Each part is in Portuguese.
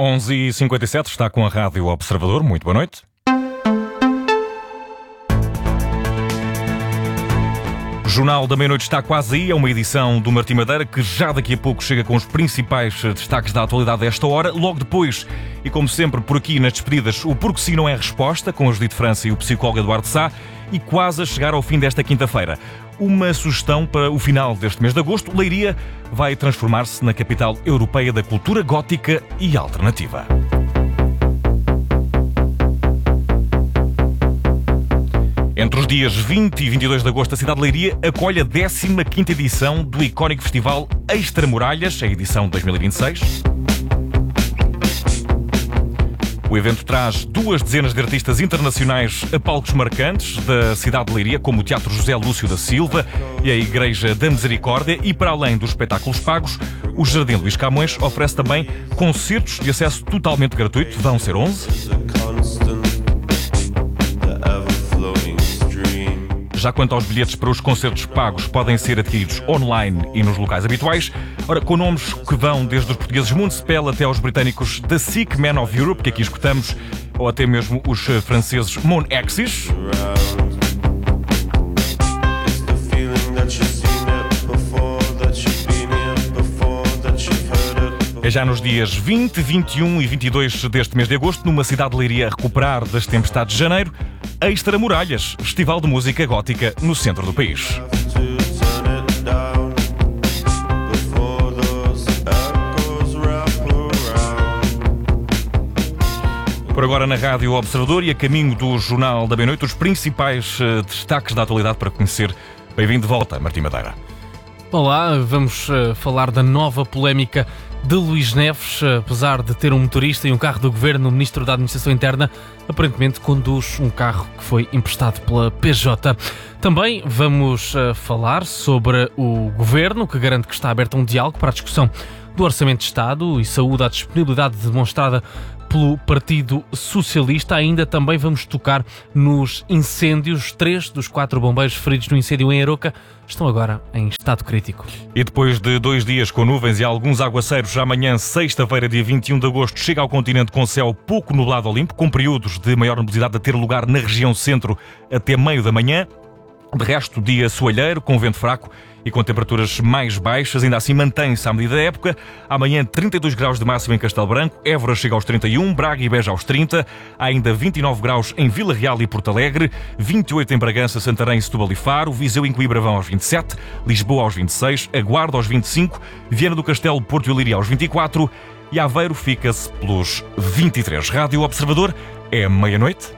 11h57, está com a Rádio Observador. Muito boa noite. O Jornal da Meia-Noite está quase aí. É uma edição do Martim Madeira que já daqui a pouco chega com os principais destaques da atualidade desta hora. Logo depois, e como sempre por aqui nas despedidas, o Porque Sim Não É Resposta, com a Judite França e o psicólogo Eduardo Sá. E quase a chegar ao fim desta quinta-feira, uma sugestão para o final deste mês de agosto: Leiria vai transformar-se na capital europeia da cultura gótica e alternativa. Entre os dias 20 e 22 de agosto, a cidade de Leiria acolhe a 15ª edição do icónico festival Extramuralhas, a edição de 2026. O evento traz 2 dezenas de artistas internacionais a palcos marcantes da cidade de Leiria, como o Teatro José Lúcio da Silva e a Igreja da Misericórdia, e para além dos espetáculos pagos, o Jardim Luís Camões oferece também concertos de acesso totalmente gratuito. Vão ser 11. Já quanto aos bilhetes para os concertos pagos, podem ser adquiridos online e nos locais habituais. Ora, com nomes que vão desde os portugueses Municipal até aos britânicos The Sick Man of Europe, que aqui escutamos, ou até mesmo os franceses Mon Exis. É já nos dias 20, 21 e 22 deste mês de agosto, numa cidade de Leiria a recuperar das tempestades de janeiro, Extramuralhas, festival de música gótica no centro do país. Por agora na Rádio Observador e a caminho do Jornal da Meia-Noite, os principais destaques da atualidade para conhecer. Bem-vindo de volta, Martim Madeira. Olá, vamos falar da nova polémica de Luís Neves. Apesar de ter um motorista e um carro do governo, o ministro da Administração Interna aparentemente conduz um carro que foi emprestado pela PJ. Também vamos falar sobre o governo, que garante que está aberto a um diálogo para a discussão do Orçamento de Estado e saúda a disponibilidade demonstrada pelo Partido Socialista. Ainda também vamos tocar nos incêndios. 3 dos 4 bombeiros feridos no incêndio em Aroca estão agora em estado crítico. E depois de 2 dias com nuvens e alguns aguaceiros, amanhã, sexta-feira, dia 21 de agosto, chega ao continente com céu pouco nublado ao limpo, com períodos de maior nebulosidade a ter lugar na região centro até meio da manhã. De resto, dia soalheiro, com vento fraco e com temperaturas mais baixas. Ainda assim mantém-se à medida da época. Amanhã 32 graus de máxima em Castelo Branco, Évora chega aos 31, Braga e Beja aos 30, há ainda 29 graus em Vila Real e Porto Alegre, 28 em Bragança, Santarém, Setúbal e Faro, Viseu e Coimbra vão aos 27, Lisboa aos 26, a Guarda aos 25, Viana do Castelo, Porto e Leiria aos 24 e Aveiro fica-se pelos 23. Rádio Observador, é meia-noite.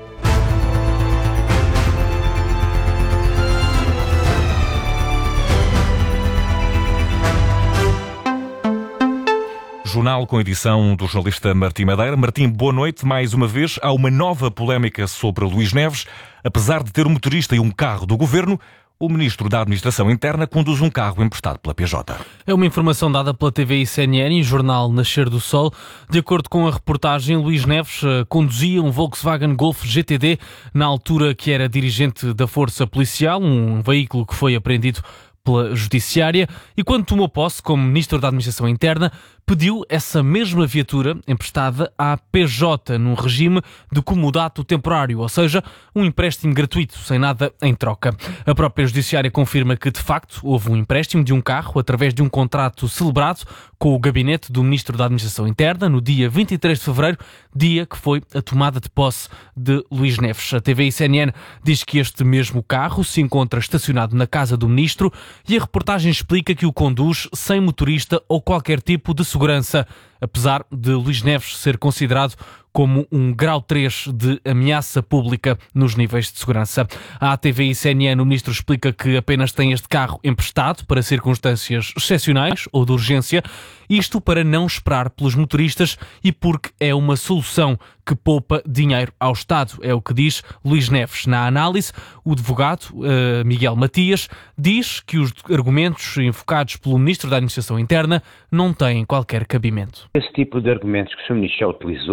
Jornal com edição do jornalista Martim Madeira. Martim, boa noite. Mais uma vez, há uma nova polémica sobre Luís Neves. Apesar de ter um motorista e um carro do governo, o ministro da Administração Interna conduz um carro emprestado pela PJ. É uma informação dada pela TVI CNN e o jornal Nascer do Sol. De acordo com a reportagem, Luís Neves conduzia um Volkswagen Golf GTD na altura que era dirigente da Força Policial, um veículo que foi apreendido pela Judiciária, e quando tomou posse como Ministro da Administração Interna, pediu essa mesma viatura emprestada à PJ num regime de comodato temporário, ou seja, um empréstimo gratuito, sem nada em troca. A própria Judiciária confirma que, de facto, houve um empréstimo de um carro através de um contrato celebrado com o gabinete do Ministro da Administração Interna no dia 23 de fevereiro, dia que foi a tomada de posse de Luís Neves. A TVI CNN diz que este mesmo carro se encontra estacionado na casa do Ministro e a reportagem explica que o conduz sem motorista ou qualquer tipo de segurança, apesar de Luís Neves ser considerado como um grau 3 de ameaça pública nos níveis de segurança. À TVI CNN, o ministro explica que apenas tem este carro emprestado para circunstâncias excepcionais ou de urgência, isto para não esperar pelos motoristas e porque é uma solução que poupa dinheiro ao Estado, é o que diz Luís Neves. Na análise, o advogado Miguel Matias diz que os argumentos invocados pelo Ministro da Administração Interna não têm qualquer cabimento. Esse tipo de argumentos que o Sr. Ministro já utilizou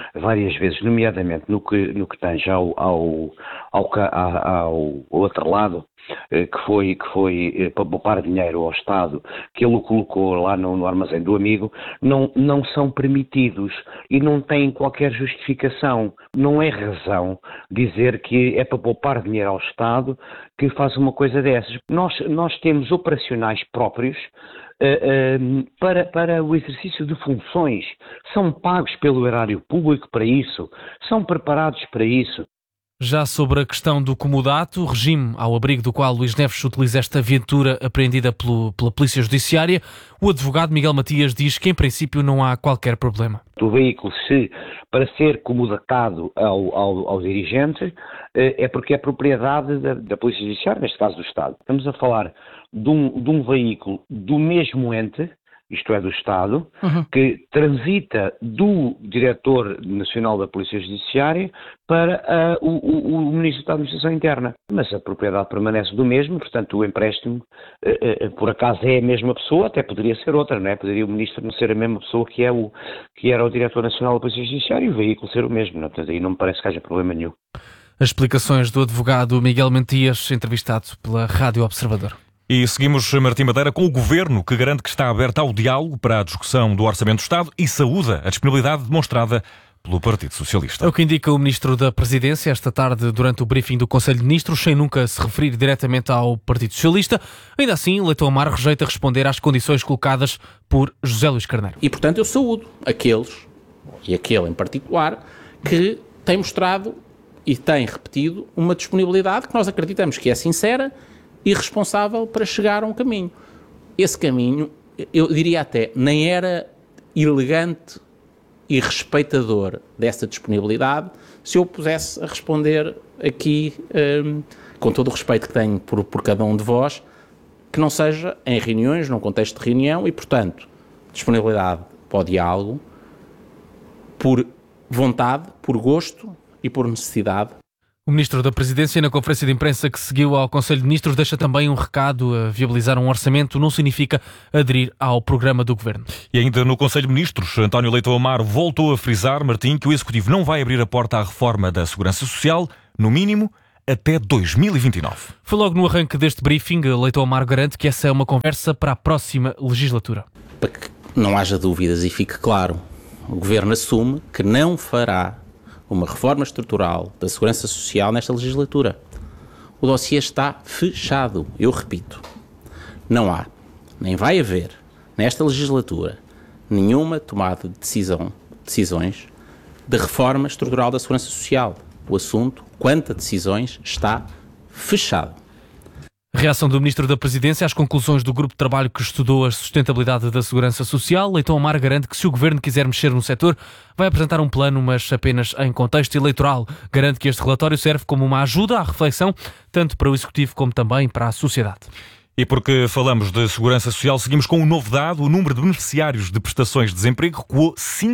várias vezes, nomeadamente no que tange ao outro lado, que foi para poupar dinheiro ao Estado, que ele o colocou lá no armazém do amigo, não são permitidos e não têm qualquer justificação. Não é razão dizer que é para poupar dinheiro ao Estado que faz uma coisa dessas. Nós temos operacionais próprios para o exercício de funções, são pagos pelo erário público para isso, são preparados para isso. Já sobre a questão do comodato, o regime ao abrigo do qual Luís Neves utiliza esta viatura apreendida pela Polícia Judiciária, o advogado Miguel Matias diz que em princípio não há qualquer problema. O veículo, para ser comodatado ao dirigente, é porque é propriedade da Polícia Judiciária, neste caso do Estado. Estamos a falar de um veículo do mesmo ente, isto é, do Estado, que transita do Diretor Nacional da Polícia Judiciária para o Ministro da Administração Interna. Mas a propriedade permanece do mesmo, portanto o empréstimo, por acaso é a mesma pessoa, até poderia ser outra, não é? Poderia o Ministro não ser a mesma pessoa que era o Diretor Nacional da Polícia Judiciária e o veículo ser o mesmo, não? Portanto aí não me parece que haja problema nenhum. As explicações do advogado Miguel Matias, entrevistado pela Rádio Observador. E seguimos, Martim Madeira, com o Governo, que garante que está aberto ao diálogo para a discussão do Orçamento do Estado e saúda a disponibilidade demonstrada pelo Partido Socialista. É o que indica o Ministro da Presidência esta tarde durante o briefing do Conselho de Ministros, sem nunca se referir diretamente ao Partido Socialista. Ainda assim, Leitão Amar rejeita responder às condições colocadas por José Luís Carneiro. E, portanto, eu saúdo aqueles, e aquele em particular, que têm mostrado e têm repetido uma disponibilidade que nós acreditamos que é sincera e responsável para chegar a um caminho. Esse caminho, eu diria até, nem era elegante e respeitador dessa disponibilidade se eu pusesse a responder aqui, com todo o respeito que tenho por cada um de vós, que não seja em reuniões, num contexto de reunião e, portanto, disponibilidade para o diálogo, por vontade, por gosto e por necessidade. O Ministro da Presidência, na conferência de imprensa que seguiu ao Conselho de Ministros, deixa também um recado: a viabilizar um orçamento não significa aderir ao programa do Governo. E ainda no Conselho de Ministros, António Leitão Amar voltou a frisar, Martim, que o Executivo não vai abrir a porta à reforma da Segurança Social, no mínimo, até 2029. Foi logo no arranque deste briefing, Leitão Amar garante que essa é uma conversa para a próxima legislatura. Para que não haja dúvidas e fique claro, o Governo assume que não fará uma reforma estrutural da Segurança Social nesta legislatura. O dossiê está fechado, eu repito. Não há, nem vai haver, nesta legislatura, nenhuma tomada de decisões de reforma estrutural da Segurança Social. O assunto, quanto a decisões, está fechado. Reação do Ministro da Presidência às conclusões do grupo de trabalho que estudou a sustentabilidade da Segurança Social. Leitão Amar garante que se o Governo quiser mexer no setor, vai apresentar um plano, mas apenas em contexto eleitoral. Garante que este relatório serve como uma ajuda à reflexão, tanto para o Executivo como também para a sociedade. E porque falamos de Segurança Social, seguimos com um novo dado. O número de beneficiários de prestações de desemprego recuou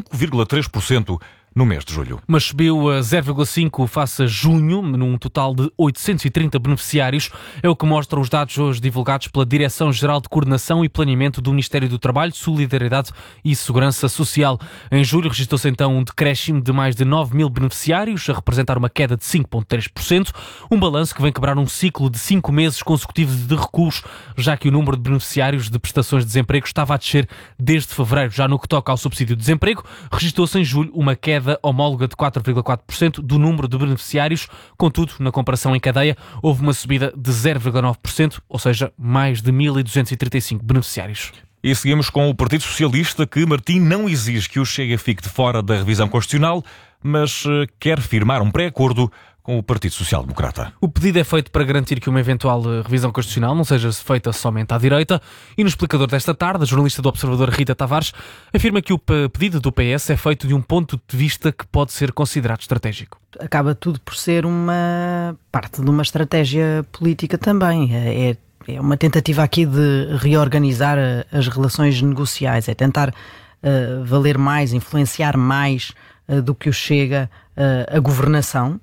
5,3% no mês de julho. Mas subiu a 0,5 face a junho, num total de 830 beneficiários. É o que mostram os dados hoje divulgados pela Direção-Geral de Coordenação e Planeamento do Ministério do Trabalho, Solidariedade e Segurança Social. Em julho registrou-se então um decréscimo de mais de 9 mil beneficiários, a representar uma queda de 5,3%, um balanço que vem quebrar um ciclo de 5 meses consecutivos de recuos, já que o número de beneficiários de prestações de desemprego estava a descer desde fevereiro. Já no que toca ao subsídio de desemprego, registrou-se em julho uma queda homóloga de 4,4% do número de beneficiários. Contudo, na comparação em cadeia, houve uma subida de 0,9%, ou seja, mais de 1.235 beneficiários. E seguimos com o Partido Socialista, que, Martim, não exige que o Chega fique de fora da revisão constitucional, mas quer firmar um pré-acordo com o Partido Social Democrata. O pedido é feito para garantir que uma eventual revisão constitucional não seja feita somente à direita, e no explicador desta tarde, a jornalista do Observador Rita Tavares afirma que o pedido do PS é feito de um ponto de vista que pode ser considerado estratégico. Acaba tudo por ser uma parte de uma estratégia política também. É uma tentativa aqui de reorganizar as relações negociais, é tentar valer mais, influenciar mais do que o Chega a governação,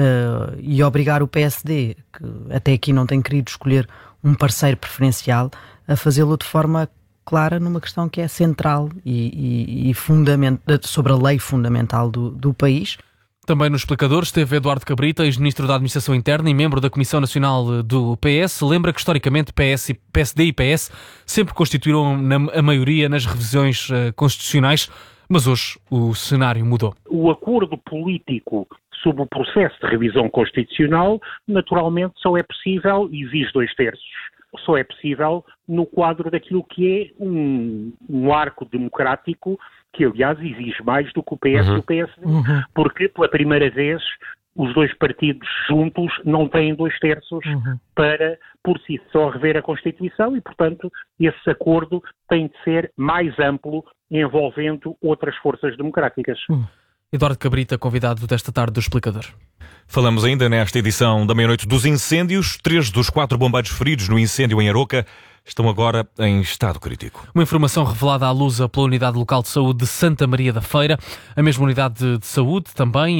e obrigar o PSD, que até aqui não tem querido escolher um parceiro preferencial, a fazê-lo de forma clara numa questão que é central e sobre a lei fundamental do país. Também no Explicador esteve Eduardo Cabrita, ex-ministro da Administração Interna e membro da Comissão Nacional do PS. Lembra que, historicamente, PSD e PS sempre constituíram a maioria nas revisões constitucionais, mas hoje o cenário mudou. O acordo político sobre o processo de revisão constitucional, naturalmente, só é possível, e exige 2/3, só é possível no quadro daquilo que é um arco democrático que, aliás, exige mais do que o PS e o PSD, porque, pela primeira vez, os dois partidos juntos não têm 2/3 para, por si só, rever a Constituição e, portanto, esse acordo tem de ser mais amplo, envolvendo outras forças democráticas. Eduardo Cabrita, convidado desta tarde do Explicador. Falamos ainda nesta edição da meia-noite dos incêndios. 3 dos 4 bombeiros feridos no incêndio em Aroca estão agora em estado crítico. Uma informação revelada à Lusa pela Unidade Local de Saúde de Santa Maria da Feira. A mesma Unidade de Saúde também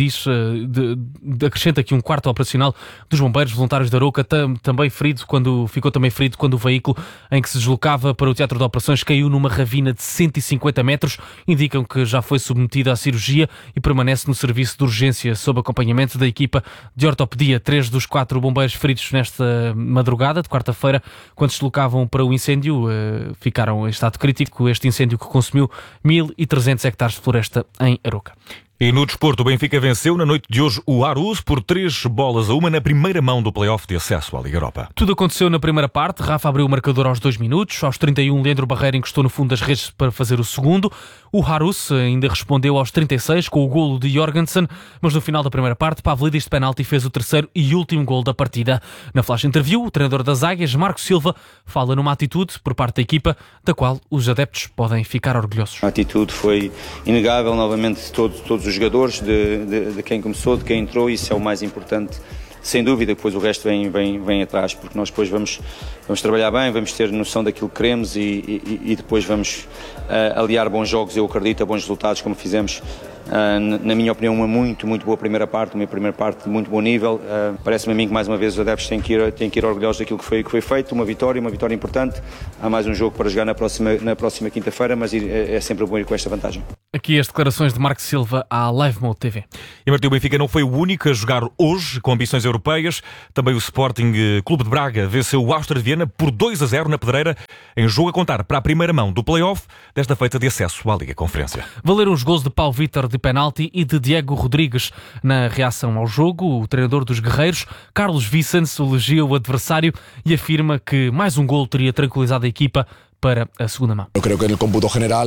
acrescenta que um quarto operacional dos bombeiros voluntários de Aroca ficou também ferido quando o veículo em que se deslocava para o Teatro de Operações caiu numa ravina de 150 metros. Indicam que já foi submetido à cirurgia e permanece no serviço de urgência sob acompanhamento da equipa de ortopedia. 3 dos 4 bombeiros feridos nesta madrugada de quarta-feira, quando se deslocavam para o incêndio, ficaram em estado crítico. Este incêndio que consumiu 1.300 hectares de floresta em Aroca. E no desporto, o Benfica venceu na noite de hoje o Aarhus por 3-1 na primeira mão do play-off de acesso à Liga Europa. Tudo aconteceu na primeira parte. Rafa abriu o marcador aos 2 minutos. Aos 31, Leandro Barreira encostou no fundo das redes para fazer o segundo. O Aarhus ainda respondeu aos 36 com o golo de Jorgensen, mas no final da primeira parte, Pavlidis de penalti fez o terceiro e último golo da partida. Na flash interview, o treinador das Águias, Marco Silva, fala numa atitude por parte da equipa da qual os adeptos podem ficar orgulhosos. A atitude foi inegável, novamente, de todos os jogadores, de quem começou, de quem entrou. Isso é o mais importante, sem dúvida. Depois o resto vem atrás, porque nós depois vamos trabalhar bem, vamos ter noção daquilo que queremos e depois vamos aliar bons jogos, eu acredito, a bons resultados, como fizemos. Na minha opinião, uma muito boa primeira parte de muito bom nível. Parece-me a mim que mais uma vez os adeptos têm que ir orgulhosos daquilo que foi feito, uma vitória importante. Há mais um jogo para jogar na próxima quinta-feira, mas é sempre bom ir com esta vantagem. Aqui as declarações de Marco Silva à Live Mode TV. E Martim, o Benfica não foi o único a jogar hoje com ambições europeias. Também o Sporting Clube de Braga venceu o Áustria de Viena por 2-0 na Pedreira, em jogo a contar para a primeira mão do play-off desta feita de acesso à Liga Conferência. Valeram os gols de Paulo Vítor de penalti e de Diego Rodrigues. Na reação ao jogo, o treinador dos guerreiros, Carlos Vicens, elogia o adversário e afirma que mais um gol teria tranquilizado a equipa para a segunda mão. Eu creio que no cómputo geral,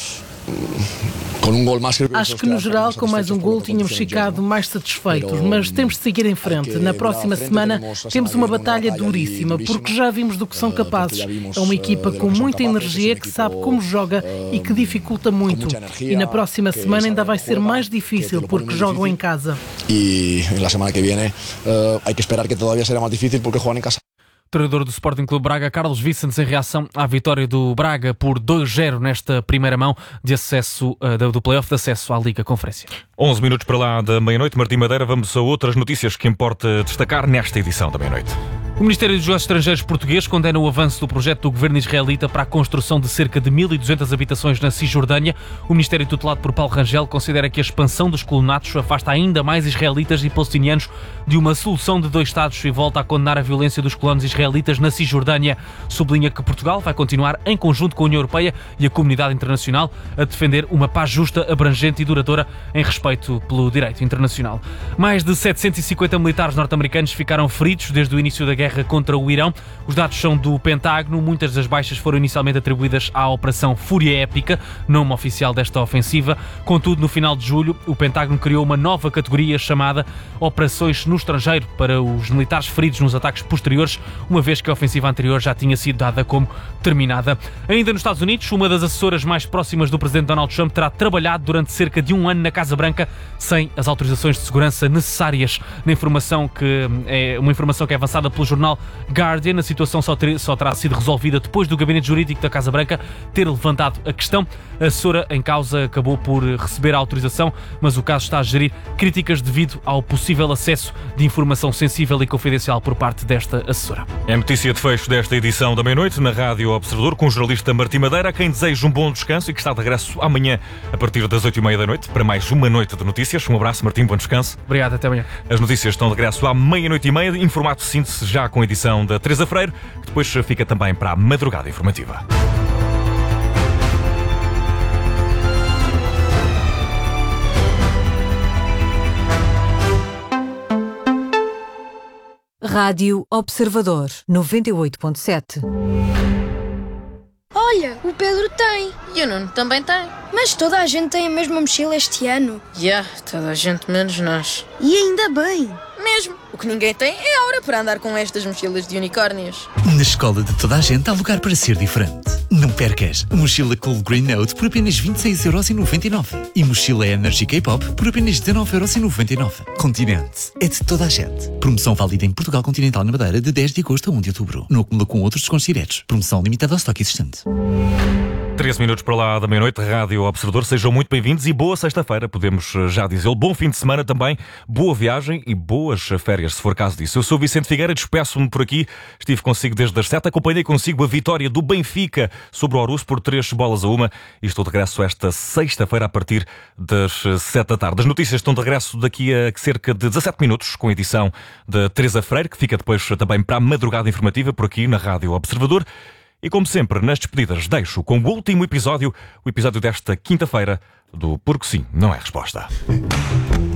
com um gol mais... Acho que no geral, com mais um gol, tínhamos ficado mais satisfeitos, mas temos de seguir em frente. Na próxima semana temos uma batalha duríssima, porque já vimos do que são capazes. É uma equipa com muita energia, que sabe como joga e que dificulta muito. E na próxima semana ainda vai ser mais difícil, porque jogam em casa. E na semana que vem, há que esperar que todavía será mais difícil, porque jogam em casa. Treinador do Sporting Clube Braga, Carlos Vicens, em reação à vitória do Braga por 2-0 nesta primeira mão de acesso do play-off de acesso à Liga Conferência. 11 minutos para lá da meia-noite. Martim Madeira, vamos a outras notícias que importa destacar nesta edição da meia-noite. O Ministério dos Negócios Estrangeiros português condena o avanço do projeto do governo israelita para a construção de cerca de 1.200 habitações na Cisjordânia. O Ministério, tutelado por Paulo Rangel, considera que a expansão dos colonatos afasta ainda mais israelitas e palestinianos de uma solução de 2 Estados e volta a condenar a violência dos colonos israelitas na Cisjordânia. Sublinha que Portugal vai continuar, em conjunto com a União Europeia e a comunidade internacional, a defender uma paz justa, abrangente e duradoura em respeito pelo direito internacional. Mais de 750 militares norte-americanos ficaram feridos desde o início da guerra contra o Irão. Os dados são do Pentágono. Muitas das baixas foram inicialmente atribuídas à Operação Fúria Épica, nome oficial desta ofensiva. Contudo, no final de julho, o Pentágono criou uma nova categoria chamada Operações no Estrangeiro para os militares feridos nos ataques posteriores, uma vez que a ofensiva anterior já tinha sido dada como terminada. Ainda nos Estados Unidos, uma das assessoras mais próximas do presidente Donald Trump terá trabalhado durante cerca de 1 ano na Casa Branca sem as autorizações de segurança necessárias. Uma informação que é avançada pelo jornal jornal Guardian. A situação só terá sido resolvida depois do Gabinete Jurídico da Casa Branca ter levantado a questão. A assessora em causa acabou por receber a autorização, mas o caso está a gerir críticas devido ao possível acesso de informação sensível e confidencial por parte desta assessora. É notícia de fecho desta edição da meia-noite na Rádio Observador com o jornalista Martim Madeira, a quem desejo um bom descanso e que está de regresso amanhã a partir das 8h30 da noite para mais uma noite de notícias. Um abraço, Martim, bom descanso. Obrigado, até amanhã. As notícias estão de regresso à meia-noite e meia, em formato síntese já com a edição da Teresa Freire, que depois fica também para a madrugada informativa. Rádio Observador 98.7. Olha, o Pedro tem. E o Nuno também tem. Mas toda a gente tem a mesma mochila este ano. Toda a gente menos nós. E ainda bem. Mesmo. O que ninguém tem é a hora para andar com estas mochilas de unicórnios. Na escola de toda a gente há lugar para ser diferente. Não percas. Mochila Cool Green Note por apenas 26,99€. E mochila Energy K-Pop por apenas 19,99€. Continente. É de toda a gente. Promoção válida em Portugal Continental na Madeira de 10 de agosto a 1 de outubro. Não acumula com outros descontos diretos. Promoção limitada ao estoque existente. 13 minutos para lá da meia-noite, Rádio Observador. Sejam muito bem-vindos e boa sexta-feira, podemos já dizê-lo. Bom fim de semana também, boa viagem e boas férias, se for caso disso. Eu sou Vicente Figueira, despeço-me por aqui. Estive consigo desde as 7, acompanhei consigo a vitória do Benfica sobre o Orus por 3-1 e estou de regresso esta sexta-feira a partir das 7 da tarde. As notícias estão de regresso daqui a cerca de 17 minutos com a edição de Teresa Freire, que fica depois também para a madrugada informativa por aqui na Rádio Observador. E como sempre, nas despedidas, deixo com o último episódio, o episódio desta quinta-feira do Porque Sim, Não é Resposta.